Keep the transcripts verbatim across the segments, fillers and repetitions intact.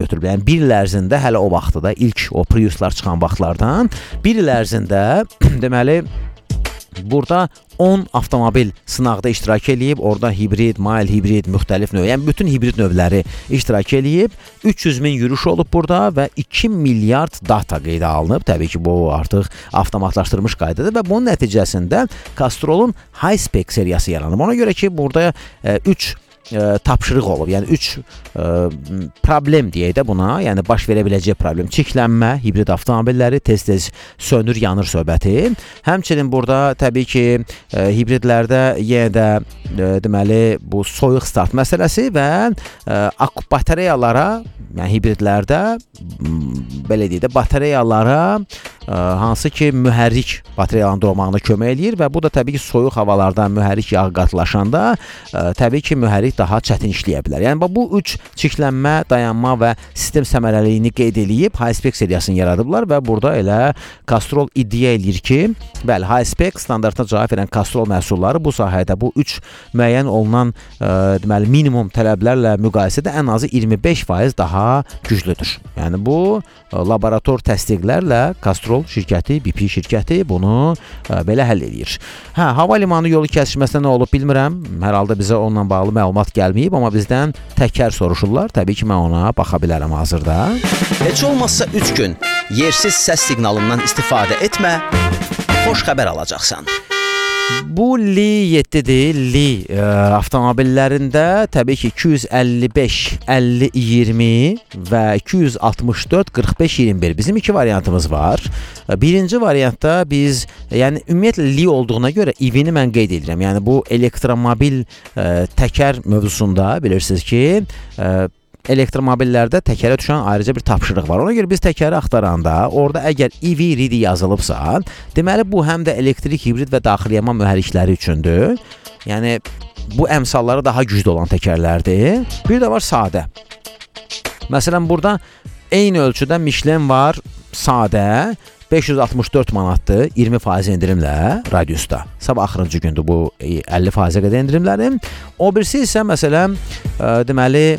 götürüb. Yəni bir il ərzində hələ o vaxtda da ilk o Priuslar çıxan vaxtlardan bir il ərzində deməli burada on avtomobil sınaqda iştirak eləyib, orada hibrid, mail hibrid, müxtəlif növ, yəni bütün hibrid növləri iştirak eləyib, üç yüz min yürüş olub burada və iki milyard data qeydə alınıb. Təbii ki, bu artıq avtomatlaşdırılmış qaydadır və bunun nəticəsində Castrol'un high-spec seriyası yaranıb. Ona görə ki, burada üç E, tapşırıq olub. Yəni üç e, problem deyək də buna, yəni baş verə biləcək problem. Çiklənmə, hibrid avtomobilləri, tez-tez sönür, yanır söhbəti. Həmçinin burada təbii ki, e, hibridlərdə yenə də e, deməli bu soyuq start məsələsi və e, akku batareyalara, yəni hibridlərdə belə deyək də batareyalara e, hansı ki mühərrik batareyaların dolmağına kömək eləyir və bu da təbii ki, soyuq havalarda mühərrik yağı qatılaşanda e, təbii ki, mühərrik daha çətin işləyə bilər. Yəni bu üç çiklənmə, dayanma və sistem səmərəliliyini qeyd eləyib high-spec seriyasını yaradıblar və burada elə Castrol iddia eləyir ki, bəli, high-spec standartına cavab verən Castrol məhsulları bu sahədə bu üç müəyyən olunan e, deməli minimum tələblərlə müqayisədə ən azı iyirmi beş faiz daha güclüdür. Yəni bu e, laborator təsdiqlərlə Castrol şirkəti, B P şirkəti bunu e, belə həll eləyir. Hə, hava limanı yolu kəsişməsində nə olub bilmirəm. Hər halda bizə onunla bağlı məlumat gəlməyib, amma bizdən təkər soruşurlar. Təbii ki, mən ona baxa bilərəm hazırda. Heç olmazsa üç gün yersiz səs siqnalından istifadə etmə, xoş xəbər alacaqsan. Bu Li yeddidir. Li e, avtomobillərində təbii ki iki yüz əlli beş əlli iyirmi və iki yüz altmış dörd qırx beş iyirmi bir bizim iki variantımız var. Birinci variantda biz, yəni ümumiyyətlə Li olduğuna görə E V-ni mən qeyd edirəm. Yəni bu elektromobil e, təkər mövzusunda bilirsiniz ki, e, elektromobillərdə təkərə düşən ayrıca bir tapşırıq var. Ona görə biz təkəri axtaranda, orada əgər E V ready yazılıbsa, deməli bu həm də elektrik, hibrid və daxiliyama mühərrikləri üçündür. Yəni bu əmsalları daha güclü olan təkərlərdir. Bir də var sadə. Məsələn, burada eyni ölçüdə Michelin var, sadə, beş yüz altmış dörd manatdır, iyirmi faiz endirimlə radiusda. Sabah axırıncı gündür bu əlli faizə qədər endirimlərim. O birisi isə məsələn, ə, deməli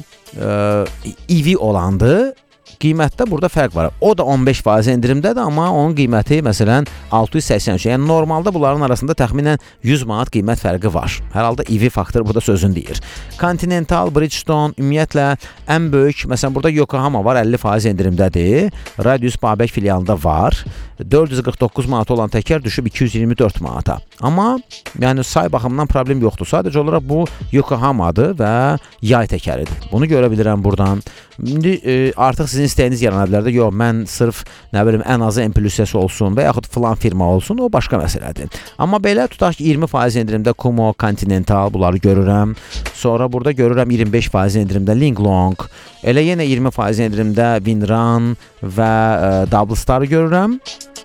E V olandı, qiymətdə burada fərq var. O da on beş faiz endirimdədir, amma onun qiyməti məsələn altı yüz səksən üç. Yəni normalda bunların arasında təxminən yüz manat qiymət fərqi var. Hər halda E V faktoru burada sözünü deyir. Continental, Bridgestone, ümumiyyətlə ən böyük, məsələn burada Yokohama var, əlli faiz endirimdədir. Radius Babək filialında var. dörd yüz qırx doqquz manat olan təkər düşüb iki yüz iyirmi dörd manata. Amma yəni say baxımından problem yoxdur. Sadəcə olaraq bu Yokohamadır və yay təkəridir. Bunu görə bilirəm buradan. İndi e, artıq sizin istəyiniz yarana bilər də. Yox, mən sırf nə bilim ən azı M plus S olsun və yaxud filan firma olsun, o başqa məsələdir. Amma belə tutaq ki iyirmi faiz endirimdə Kumo, Continental bunları görürəm. Sonra burada görürəm iyirmi beş faiz endirimdə Linglong. Elə yenə iyirmi faiz endirimdə Winran və e, Double Star'ı görürəm.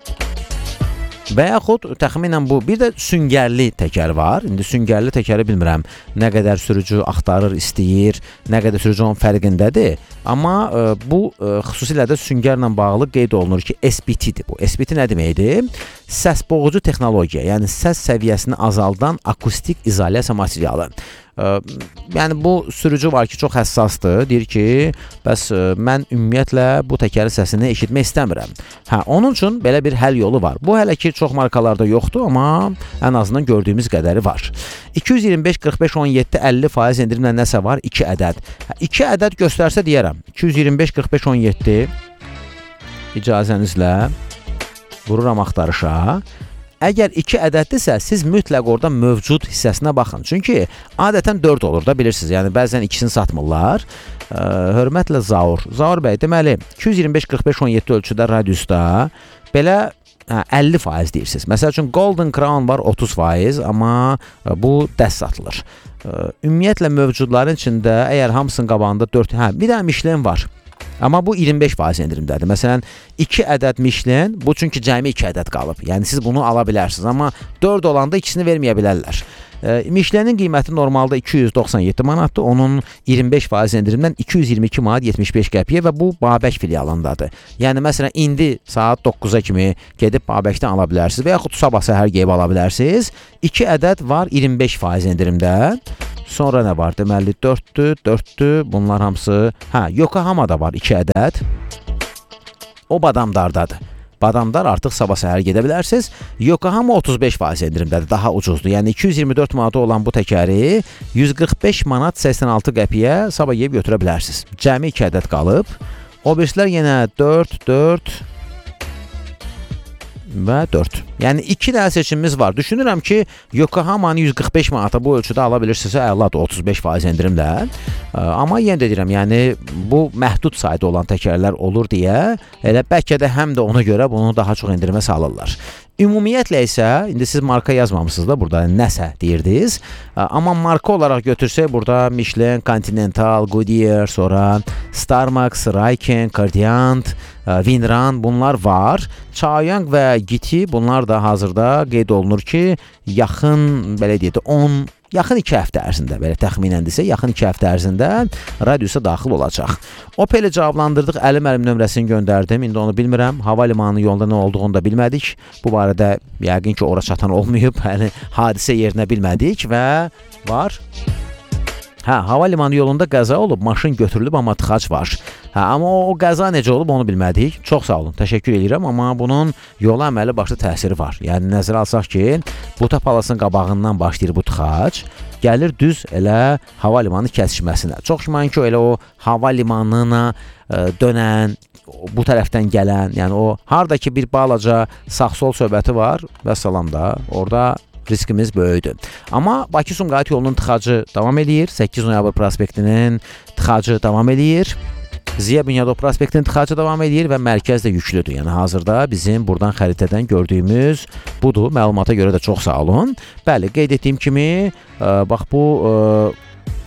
Və yaxud təxminən bu, bir də süngərli təkər var. İndi süngərli təkəri bilmirəm nə qədər sürücü axtarır, istəyir, nə qədər sürücü onun fərqindədir. Amma e, bu e, xüsusilə də süngərlə bağlı qeyd olunur ki, S B T-dir bu. S B T nə deməkdir? Səs boğucu texnologiya, yəni səs səviyyəsini azaldan akustik izolyasiya materialı. Ə, yəni bu sürücü var ki, çox həssasdır. Deyir ki, bəs ə, mən ümumiyyətlə bu təkərin səsini eşitmək istəmirəm. Hə, onun üçün belə bir həll yolu var. Bu hələ ki çox markalarda yoxdur, amma ən azından gördüyümüz qədəri var. iki yüz iyirmi beş qırx beş on yeddi əlli faiz endirimlə nəsə var? iki ədəd. Hə, iki ədəd göstərsə deyərəm. iki yüz iyirmi beş qırx beş on yeddi icazənizlə vururam axtarışa. Əgər iki ədəddirsə, siz mütləq orada mövcud hissəsinə baxın. Çünki adətən dörd olur da, bilirsiniz. Yəni bəzən ikisini satmırlar. Ə, hörmətlə Zaur. Zaur bəy, deməli iki yüz iyirmi beş qırx beş on yeddi ölçüdə radiusda belə hə, əlli faiz deyirsiniz. Məsəl üçün Golden Crown var otuz faiz, amma bu dəst satılır. Ə, ümumiyyətlə mövcudların içində əgər hamısının qabağında dörd, hə, bir dənə Michelin var. Amma bu iyirmi beş faiz endirimdədir. Məsələn, iki ədəd Michelin, bu çünki cəmi iki ədəd qalıb. Yəni siz bunu ala bilərsiniz, amma dörd olanda ikisini verməyə bilərlər. E, Michelinin qiyməti normalda iki yüz doxsan yeddi manatdır. Onun iyirmi beş faiz endirimdən iki yüz iyirmi iki manat yetmiş beş qəpiyə və bu Babək filialındadır. Yəni məsələn, indi saat doqquza kimi gedib Babəkdən ala bilərsiniz və yaxud sabah səhər gedib ala bilərsiniz. iki ədəd var iyirmi beş faiz endirimdə. Sonra nə var? Deməli dörddür, dörddür. Bunlar hamısı, hə, Yokohamada var iki ədəd. O Badamdardadır. Badamdar artıq sabah səhər gedə bilərsiniz. Yokohama otuz beş faiz endirimdədir, daha ucuzdur. Yəni iki yüz iyirmi dörd manata olan bu təkəri yüz qırx beş manat səksən altı qəpiyə sabah yeyib götürə bilərsiniz. Cəmi iki ədəd qalıb. O birislər yenə dörd, dörd və dörd. Yəni iki dənə seçimimiz var. Düşünürəm ki, Yokohamanı yüz qırx beş manata bu ölçüdə ala bilirsinizsə, əladır otuz beş faiz endirimlə. Amma yenə də deyirəm, yəni bu məhdud sayda olan təkərlər olur deyə, elə bəlkə də həm də ona görə bunu daha çox endirimə salırlar. Ümumiyyətlə isə, indi siz marka yazmamışsınız da burada, nəsə deyirdiniz. Amma marka olaraq götürsək, burada Michelin, Continental, Goodyear, sonra Starmax, Raiken, Cardiant, Winran bunlar var. Chaoyang və Giti bunlar da hazırda qeyd olunur ki, yaxın, belə deyək də, on yaxın iki həftə ərzində, belə təxminəndirsə, yaxın iki həftə ərzində radiusa daxil olacaq. Opel-i cavablandırdıq, əlim əlim nömrəsini göndərdim, indi onu bilmirəm, hava limanı yolunda nə olduğunu da bilmədik, bu barədə yəqin ki, ora çatan olmayıb, yəni hadisə yerinə bilmədik və var. Hə, hava limanı yolunda qəza olub, maşın götürülüb, amma tıxac var. Hə, amma o, o qəza necə olub, onu bilmədik. Çox sağ olun, təşəkkür edirəm, amma bunun yola əməli başlı təsiri var. Yəni, nəzərə alsaq ki, Buta Palasın qabağından başlayır bu tıxac, gəlir düz elə hava limanı kəsişməsinə. Çox güman ki, elə o hava limanına ə, dönən, bu tərəfdən gələn, yəni o, haradakı bir balaca sağ-sol söhbəti var, və salam da, orada riskimiz böyüdür. Amma Bakı-Sumqayıt yolunun tıxacı davam edir. səkkiz noyabr prospektinin tıxacı davam edir. Ziya Bünyadov prospektinin tıxacı davam edir və mərkəz də yüklüdür. Yəni hazırda bizim buradan xəritədən gördüyümüz budur. Məlumata görə də çox sağ olun. Bəli, qeyd etdiyim kimi, ə, bax bu ə,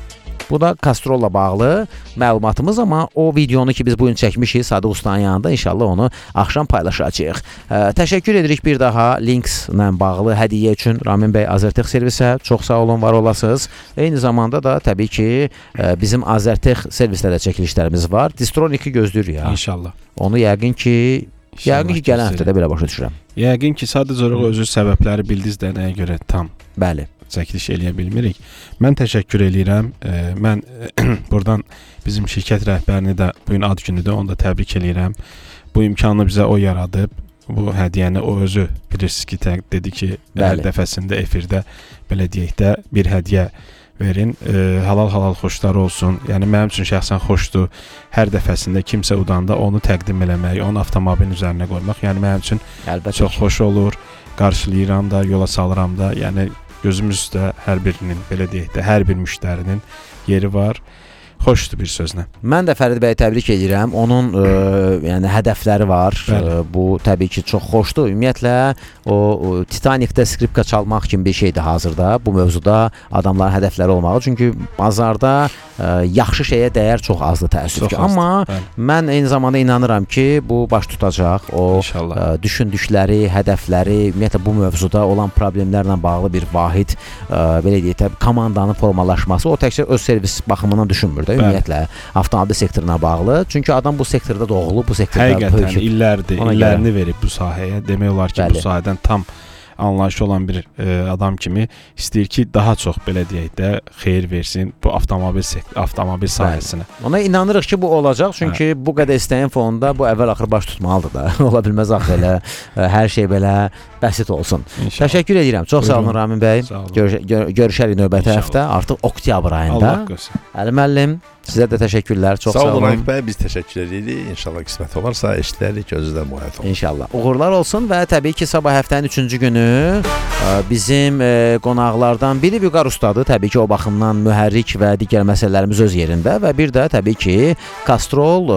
bu da Castrolla bağlı məlumatımız, amma o videonu ki biz bugün çəkmişik Sadıq Ustanın yanında, inşallah onu axşam paylaşacağıq. Ə, təşəkkür edirik bir daha Links-lə bağlı hədiyyə üçün Ramin bəy Azertex servisə. Çox sağ olun, var olasınız. Eyni zamanda da təbii ki ə, bizim Azertex servisdə də çəkilişlərimiz var. Distroniki gözləyir ya. İnşallah. Onu yəqin ki, yəqin ki gələn həftədə belə başa düşürəm. Yəqin ki, sadəcə olaraq özü səbəbləri bildiniz də nəyə görə tam. Bəli. Çəkiliş eləyə bilmirik. Mən təşəkkür eləyirəm. E, mən buradan bizim şirkət rəhbərini də bugün ad günüdür, onu da təbrik eləyirəm. Bu imkanı bizə o yaradıb. Bu hədiyyəni o özü bilirsiniz ki, dedi ki, hər dəfəsində efirdə belə deyək də bir hədiyyə verin. E, halal halal xoşlar olsun. Yəni mənim üçün şəxsən xoşdur. Hər dəfəsində kimsə udanda onu təqdim eləmək, onu avtomobilin üzərinə qoymaq. Yəni mənim üçün əlbəttə çox xoş olur. Qarşılayıram da, yola salıram da. Yəni gözümüzdə hər birinin, belə deyək də, hər bir müştərinin yeri var. Xoşdur bir sözlə. Mən də Fərid bəyi təbrik edirəm. Onun ə, yəni hədəfləri var. Ə, bu təbii ki çox xoşdur. Ümumiyyətlə o, o Titanikdə skripka çalmaq kimi bir şeydir hazırda. Bu mövzuda adamların hədəfləri olmalı. Çünki bazarda ə, yaxşı şeyə dəyər çox azdır təəssüf ki. Amma bəli, mən eyni zamanda inanıram ki, bu baş tutacaq. O ə, düşündükləri, hədəfləri, ümumiyyətlə bu mövzuda olan problemlərlə bağlı bir vahid ə, belə deyək də komandanın formalaşması. O təkcə öz servis baxımından düşünmür. Ümumiyyətlə avtomobil sektoruna bağlı. Çünki adam bu sektorda doğulub, bu sektorda həqiqətən böyüküb. illərdir, Ona illərini görə verib bu sahəyə. Demək olar ki, bəli, bu sahədən tam anlayışı olan bir e, adam kimi istəyir ki, daha çox belə deyək də xeyir versin bu avtomobil sektor, avtomobil sahəsinə. Bəli. Ona inanırıq ki, bu olacaq. Çünki hə, bu qədər istəyin fonunda bu əvvəl-axır baş tutmalıdır da. Ola bilməz axı elə hər şey belə bəsit olsun. İnşallah. Təşəkkür edirəm. Çox sağ olun Ramin bəy. Görüş gör görüşərik növbəti həftə, artıq oktyabr ayında. Əli müəllim, sizə də təşəkkürlər. Çox sağ, sağ olun. Ramin bəy, biz təşəkkür edirik. İnşallah qismət olarsa eşidərik, gözünüzdə müayət olun. İnşallah. Uğurlar olsun və təbii ki sabah həftənin üçüncü günü bizim qonaqlardan biri Vüqar ustadır. Təbii ki o baxımdan mühərrik və digər məsələlərimiz öz yerində və bir də təbii ki Castrol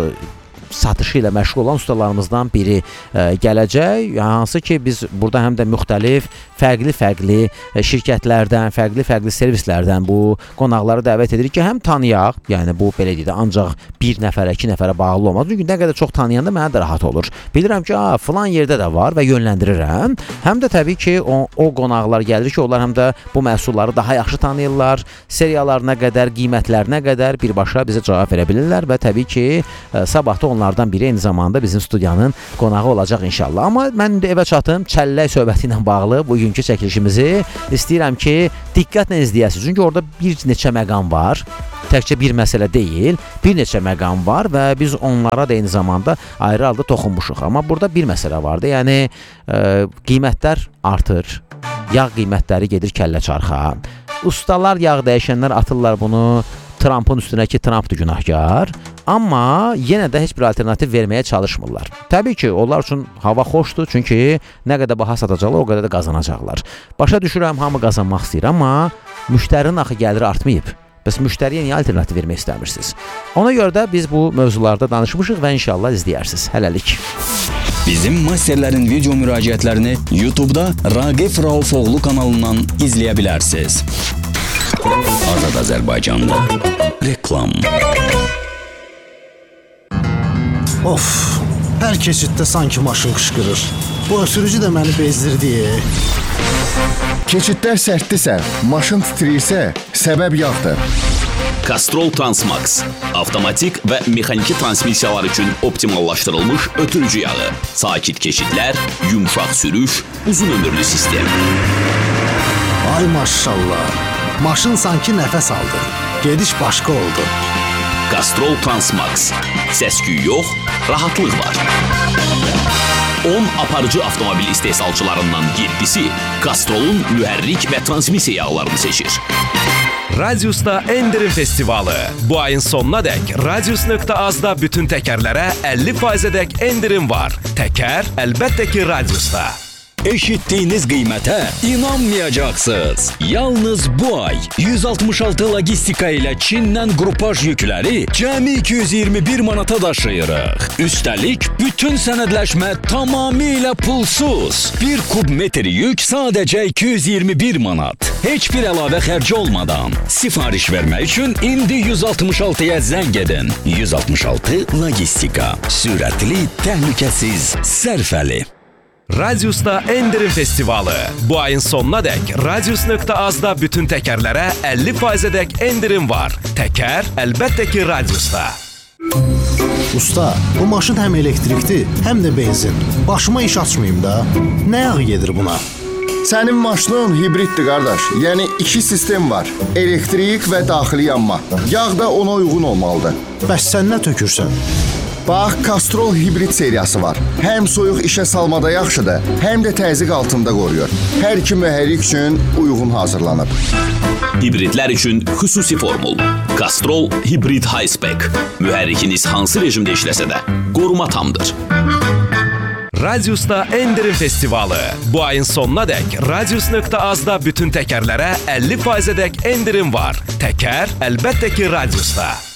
satışı ilə məşğul olan ustalarımızdan biri ə, gələcək. Hansı ki biz burada həm də müxtəlif, fərqli-fərqli şirkətlərdən, fərqli-fərqli servislərdən bu qonaqları dəvət edirik ki, həm tanıyaq, yəni bu belə deyək də ancaq bir nəfərə, iki nəfərə bağlı olmaz. Çünki nə qədər çox tanıyanda mənə də rahat olur. Bilirəm ki, a, filan yerdə də var və yönləndirirəm. Həm də təbii ki o, o qonaqlar gəlir ki, onlar həm də bu məhsulları daha yaxşı tanıyırlar. Seriyalarına qədər, qiymətlərinə qədər birbaşa bizə cavab verə bilirlər və təbii ki ə, sabah da onlarla onlardan biri eyni zamanda bizim studiyanın qonağı olacaq inşallah. Amma mən indi evə çatım, çəllək söhbəti ilə bağlı bugünkü çəkilişimizi istəyirəm ki, diqqətlə izləyəsiniz. Çünki orada bir neçə məqam var. Təkcə bir məsələ deyil, bir neçə məqam var və biz onlara da eyni zamanda ayrı halda toxunmuşuq. Amma burada bir məsələ vardı, yəni e, qiymətlər artır, yağ qiymətləri gedir kəllə çarxa. Ustalar, yağ dəyişənlər atırlar bunu Trumpın üstünə ki, Trumpdır günahkar. Amma yenə də heç bir alternativ verməyə çalışmırlar. Təbii ki, onlar üçün hava xoşdur, çünki nə qədər baha satacaqlar, o qədər də qazanacaqlar. Başa düşürəm, hamı qazanmaq istəyir, amma müştərinin axı gəliri artmayıb. Bəs müştəriyə niyə alternativ vermək istəmirsiniz? Ona görə də biz bu mövzularda danışmışıq və inşallah izləyərsiniz. Hələlik. Bizim masterlərin video müraciətlərini YouTube-da Raqif Raufoğlu kanalından izləyə bilərsiniz. Azad Azərbaycanda reklam. Of, hər keçiddə sanki maşın qışqırır. Bu sürücü də məni bezdirdi. Keçidlər sərtdirsə, maşın titrəyirsə, səbəb yağdır. Castrol Transmax. Avtomatik və mexaniki transmissiyalar üçün optimallaşdırılmış ötürücü yağı. Sakit keçidlər, yumşaq sürüş, uzun ömürlü sistem. Ay maşallah. Maşın sanki nəfəs aldı. Gediş başqa oldu. Castrol Transmax. Səs-küy yox, rahatlıq var. on aparıcı avtomobil istehsalçılarından yeddisi Castrol'un mühərrik və transmissiya yağlarını seçir. Radius'ta endirim festivalı. Bu ayın sonuna dək Radius nöqtə azda bütün təkərlərə əlli faizədək endirim var. Təkər əlbəttə ki Radius'ta. Eşitdiyiniz qiymətə inanmayacaqsınız. Yalnız bu ay yüz altmış altı logistika ilə Çindən qrupaj yükləri cəmi iki yüz iyirmi bir manata daşıyırıq. Üstəlik, bütün sənədləşmə tamamilə pulsuz. Bir kub metr yük sadəcə iki yüz iyirmi bir manat. Heç bir əlavə xərci olmadan. Sifariş vermək üçün indi yüz altmış altıya zəng edin. yüz altmış altı logistika. Sürətli, təhlükəsiz, sərfəli. Radius'ta endirim festivalı. Bu ayın sonuna dək Radius nöqtə azda bütün təkərlərə əlli faizədək endirim var. Təkər əlbəttə ki Radius'ta. Usta, bu maşın həm elektrikdir, həm də benzin. Başıma iş açmayayım da. Nə yağı gedir buna? Sənin maşının hibriddir, qardaş. Yəni iki sistem var. Elektrik və daxili yanma. Yağ da ona uyğun olmalıdır. Bəs sən nə tökürsən? Bax, Castrol hibrid seriyası var. Həm soyuq işə salmada yaxşıdır, həm də təzyiq altında qoruyur. Hər iki mühərrik üçün uyğun hazırlanıb. Hibridlər üçün xüsusi formul. Castrol Hibrid High Spec. Mühərrikiniz hansı rejimdə işləsə də qoruma tamdır. Radius'ta endirim festivalı. Bu ayın sonuna dək Radius nöqtə azda bütün təkərlərə əlli faizədək endirim var. Təkər əlbəttə ki Radius'ta.